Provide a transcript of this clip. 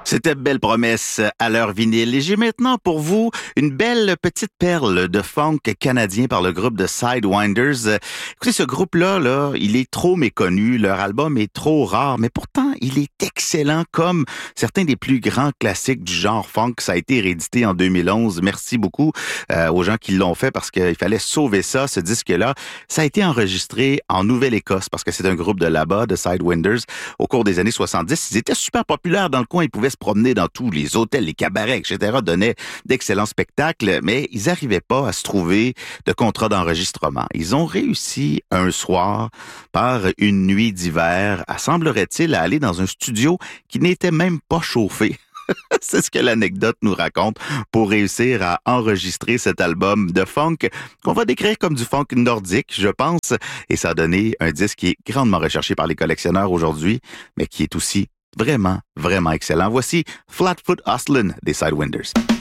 C'était belle promesse à l'heure vinyle. Et j'ai maintenant pour vous une belle petite perle de funk canadien par le groupe de Sidewinders. Écoutez, ce groupe-là, il est trop méconnu. Leur album est trop rare, mais pourtant, il est excellent comme certains des plus grands classiques du genre funk. Ça a été réédité en 2011. Merci beaucoup aux gens qui l'ont fait parce qu'il fallait sauver ça, ce disque-là. Ça a été enregistré en Nouvelle-Écosse parce que c'est un groupe de là-bas, de Sidewinders. Au cours des années 70, ils étaient super populaires dans le coin. Ils pouvaient se promener dans tous les hôtels, les cabarets, etc., donnaient d'excellents spectacles, mais ils n'arrivaient pas à se trouver de contrat d'enregistrement. Ils ont réussi un soir, par une nuit d'hiver, semblerait-il, à aller dans un studio qui n'était même pas chauffé. C'est ce que l'anecdote nous raconte pour réussir à enregistrer cet album de funk qu'on va décrire comme du funk nordique, je pense. Et ça a donné un disque qui est grandement recherché par les collectionneurs aujourd'hui, mais qui est aussi vraiment, vraiment excellent. Voici Flatfoot Hustlin' des Sidewinders.